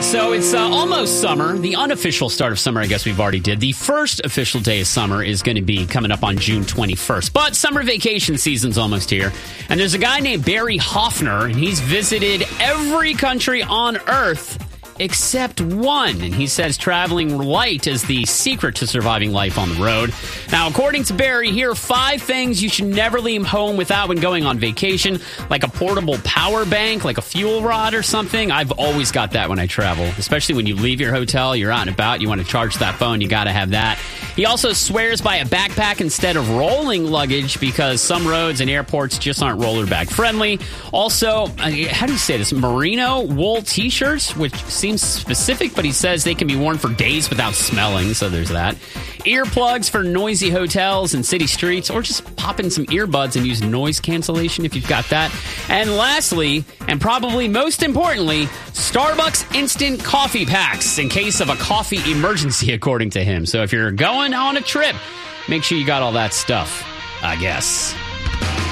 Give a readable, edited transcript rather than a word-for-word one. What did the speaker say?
So it's almost summer. The unofficial start of summer, I guess we've already did. The first official day of summer is going to be coming up on June 21st. But summer vacation season's almost here. And there's a guy named Barry Hoffner, and he's visited every country on Earth except one. And he says traveling light is the secret to surviving life on the road. Now, according to Barry, here are 5 things you should never leave home without when going on vacation, like a portable power bank, like a fuel rod or something. I've always got that when I travel, especially when you leave your hotel, you're out and about, you want to charge that phone, you got to have that. He also swears by a backpack instead of rolling luggage because some roads and airports just aren't roller bag friendly. Also, how do you say this? Merino wool t-shirts, which seems specific, but he says they can be worn for days without smelling, so there's that. Earplugs for noisy hotels and city streets, or just pop in some earbuds and use noise cancellation if you've got that. And lastly, and probably most importantly, Starbucks instant coffee packs in case of a coffee emergency, according to him. So if you're going on a trip, make sure you got all that stuff, I guess.